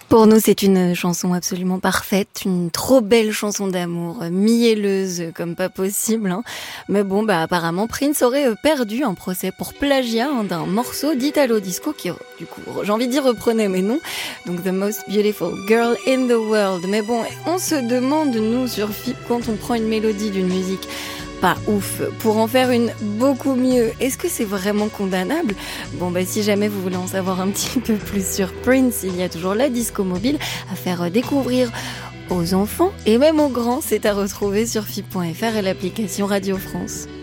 Pour nous, c'est une chanson absolument parfaite, une trop belle chanson d'amour, mielleuse comme pas possible. Mais bon, apparemment, Prince aurait perdu un procès pour plagiat d'un morceau d'Italo Disco qui, du coup, j'ai envie de dire reprenait, mais non. Donc, The Most Beautiful Girl in the World. Mais bon, on se demande, nous, sur FIP, quand on prend une mélodie d'une musique pas ouf, pour en faire une beaucoup mieux, est-ce que c'est vraiment condamnable ? Bon, si jamais vous voulez en savoir un petit peu plus sur Prince, il y a toujours la disco mobile à faire découvrir aux enfants et même aux grands. C'est à retrouver sur FIP.fr et l'application Radio France.